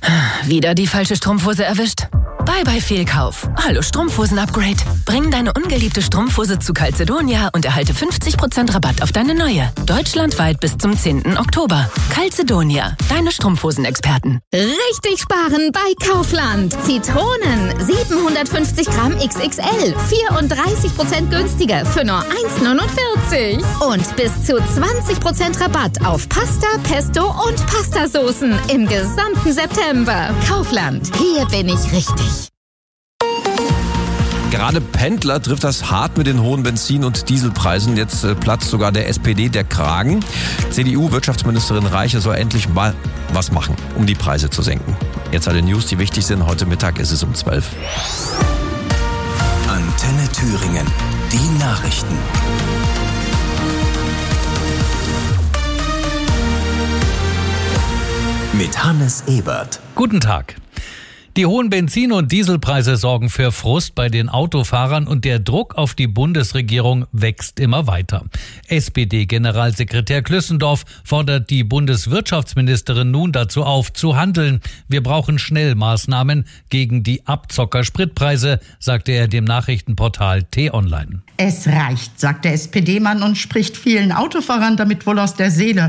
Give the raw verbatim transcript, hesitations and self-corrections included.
Wieder die falsche Strumpfhose erwischt? Bye bye Fehlkauf. Hallo Strumpfhosen-Upgrade. Bring deine ungeliebte Strumpfhose zu Calzedonia und erhalte fünfzig Prozent Rabatt auf deine neue. Deutschlandweit bis zum zehnten Oktober. Calzedonia, deine Strumpfhosen-Experten. Richtig sparen bei Kaufland. Zitronen, siebenhundertfünfzig Gramm X X L, vierunddreißig Prozent günstiger für nur eins neunundvierzig. Und bis zu zwanzig Prozent Rabatt auf Pasta, Pesto und Pastasoßen im gesamten September. Kaufland, hier bin ich richtig. Gerade Pendler trifft das hart mit den hohen Benzin- und Dieselpreisen. Jetzt äh, platzt sogar der S P D der Kragen. C D U-Wirtschaftsministerin Reiche soll endlich mal was machen, um die Preise zu senken. Jetzt alle News, die wichtig sind. Heute Mittag ist es um zwölf. Antenne Thüringen. Die Nachrichten. Mit Hannes Ebert. Guten Tag. Die hohen Benzin- und Dieselpreise sorgen für Frust bei den Autofahrern und der Druck auf die Bundesregierung wächst immer weiter. S P D-Generalsekretär Klüssendorf fordert die Bundeswirtschaftsministerin nun dazu auf, zu handeln. Wir brauchen schnell Maßnahmen gegen die Abzocker-Spritpreise, sagte er dem Nachrichtenportal T-Online. Es reicht, sagt der S P D-Mann und spricht vielen Autofahrern damit wohl aus der Seele.